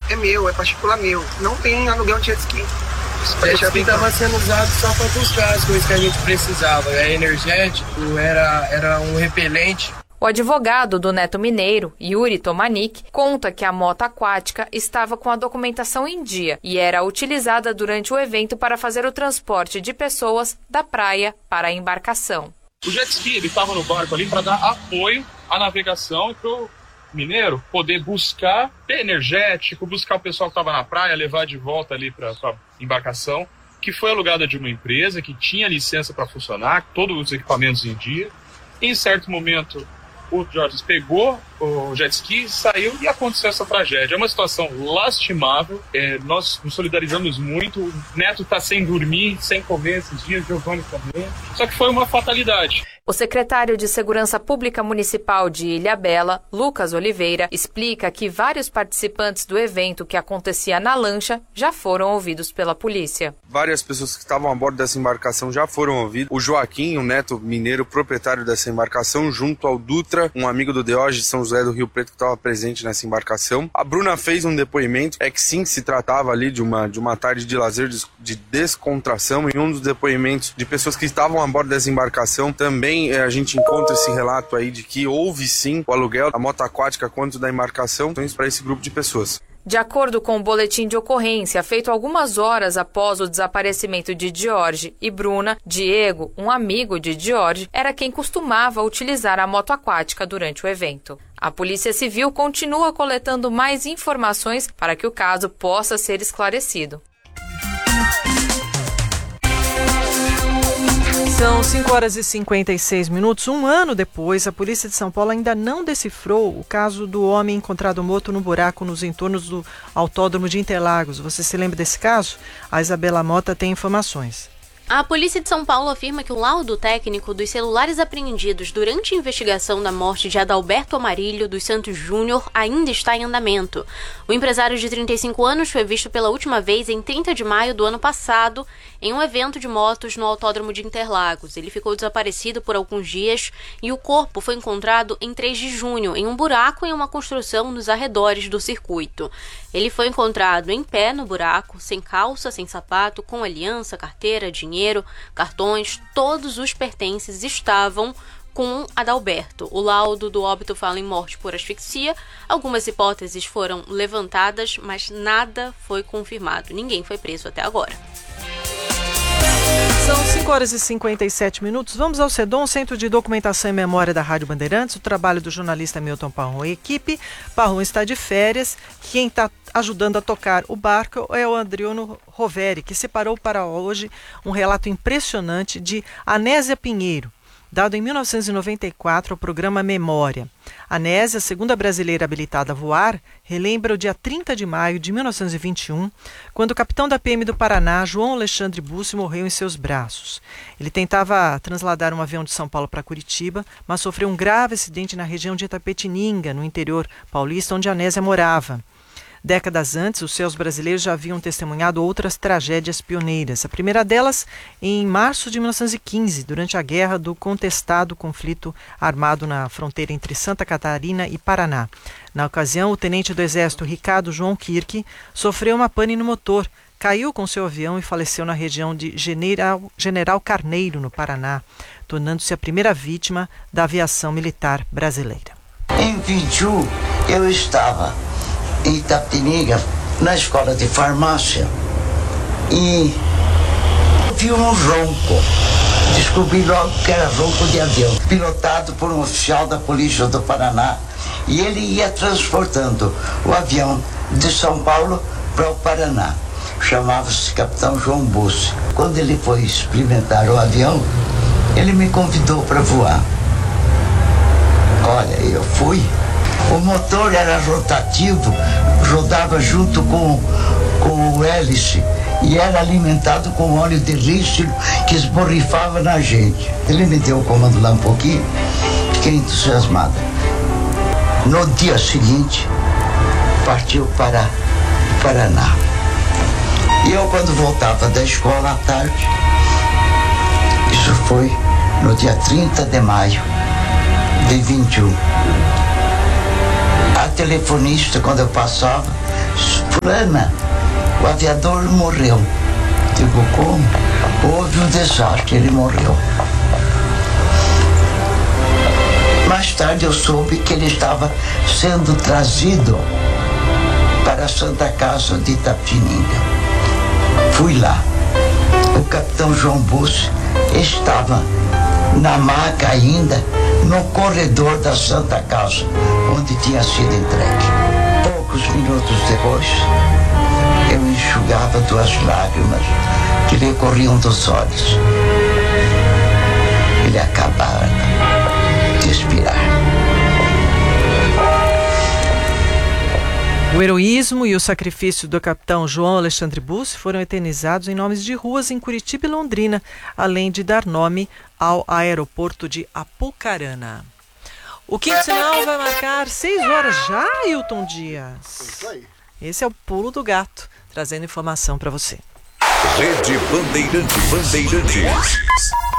é meu, é particular meu. Não tem aluguel de jet ski. O jet ski estava sendo usado só para buscar as coisas que a gente precisava. Era energético, era um repelente. O advogado do Neto Mineiro, Yuri Tomanik, conta que a moto aquática estava com a documentação em dia e era utilizada durante o evento para fazer o transporte de pessoas da praia para a embarcação. O jet ski estava no barco ali para dar apoio à navegação e para o mineiro poder buscar energético, buscar o pessoal que estava na praia, levar de volta ali para a embarcação, que foi alugada de uma empresa que tinha licença para funcionar, todos os equipamentos em dia. Em certo momento, o Jorge pegou o jet ski, saiu e aconteceu essa tragédia. É uma situação lastimável, nós nos solidarizamos muito. O Neto está sem dormir, sem comer esses dias, Giovanni também. Só que foi uma fatalidade. O secretário de Segurança Pública Municipal de Ilhabela, Lucas Oliveira, explica que vários participantes do evento que acontecia na lancha já foram ouvidos pela polícia. Várias pessoas que estavam a bordo dessa embarcação já foram ouvidas. O Joaquim, o Neto Mineiro, proprietário dessa embarcação, junto ao Dutra, um amigo do Diógenes São José do Rio Preto que estava presente nessa embarcação. A Bruna fez um depoimento, que sim, se tratava ali de uma tarde de lazer, de descontração, e um dos depoimentos de pessoas que estavam a bordo dessa embarcação também a gente encontra esse relato aí de que houve sim o aluguel da moto aquática quanto da embarcação para esse grupo de pessoas. De acordo com o boletim de ocorrência feito algumas horas após o desaparecimento de Jorge e Bruna, Diego, um amigo de Jorge, era quem costumava utilizar a moto aquática durante o evento. A Polícia Civil continua coletando mais informações para que o caso possa ser esclarecido. São 5h56. Um ano depois, a Polícia de São Paulo ainda não decifrou o caso do homem encontrado morto no buraco nos entornos do Autódromo de Interlagos. Você se lembra desse caso? A Isabela Mota tem informações. A Polícia de São Paulo afirma que o laudo técnico dos celulares apreendidos durante a investigação da morte de Adalberto Amarilho dos Santos Júnior ainda está em andamento. O empresário de 35 anos foi visto pela última vez em 30 de maio do ano passado em um evento de motos no Autódromo de Interlagos. Ele ficou desaparecido por alguns dias e o corpo foi encontrado em 3 de junho em um buraco em uma construção nos arredores do circuito. Ele foi encontrado em pé no buraco, sem calça, sem sapato, com aliança, carteira, dinheiro, cartões, todos os pertences estavam com Adalberto. O laudo do óbito fala em morte por asfixia. Algumas hipóteses foram levantadas, mas nada foi confirmado. Ninguém foi preso até agora. São 5h57. Vamos ao CEDOM, Centro de Documentação e Memória da Rádio Bandeirantes, o trabalho do jornalista Milton Parron e equipe. Parron está de férias. Quem está ajudando a tocar o barco é o Adriano Roveri, que separou para hoje um relato impressionante de Anésia Pinheiro, dado em 1994 ao programa Memória. Anésia, segunda brasileira habilitada a voar, relembra o dia 30 de maio de 1921, quando o capitão da PM do Paraná, João Alexandre Bussi, morreu em seus braços. Ele tentava trasladar um avião de São Paulo para Curitiba, mas sofreu um grave acidente na região de Itapetininga, no interior paulista, onde Anésia morava. Décadas antes, os céus brasileiros já haviam testemunhado outras tragédias pioneiras. A primeira delas em março de 1915, durante a guerra do contestado conflito armado na fronteira entre Santa Catarina e Paraná. Na ocasião, o tenente do Exército Ricardo João Kirk sofreu uma pane no motor, caiu com seu avião e faleceu na região de General Carneiro, no Paraná, tornando-se a primeira vítima da aviação militar brasileira. Em 21, eu estava em Itapetininga, na escola de farmácia, e vi um ronco. Descobri logo que era ronco de avião, pilotado por um oficial da Polícia do Paraná, e ele ia transportando o avião de São Paulo para o Paraná. Chamava-se Capitão João Bussi. Quando ele foi experimentar o avião, ele me convidou para voar. Olha, eu fui. O motor era rotativo, rodava junto com o hélice e era alimentado com óleo de rícino que esborrifava na gente. Ele me deu o comando lá um pouquinho, fiquei entusiasmado. No dia seguinte, partiu para o Paraná. E eu, quando voltava da escola à tarde, isso foi no dia 30 de maio de 21. A telefonista, quando eu passava, fulana, o aviador morreu. Digo, como? Houve um desastre, ele morreu. Mais tarde eu soube que ele estava sendo trazido para a Santa Casa de Itapetininga. Fui lá. O capitão João Bussi estava na maca ainda, no corredor da Santa Casa, onde tinha sido entregue. Poucos minutos depois, eu enxugava 2 lágrimas que lhe corriam dos olhos. Ele acabara de expirar. O heroísmo e o sacrifício do capitão João Alexandre Bussi foram eternizados em nomes de ruas em Curitiba e Londrina, além de dar nome ao aeroporto de Apucarana. O Quinto Sinal vai marcar 6 horas já, Hilton Dias. Esse é o Pulo do Gato, trazendo informação para você. Rede Bandeirantes.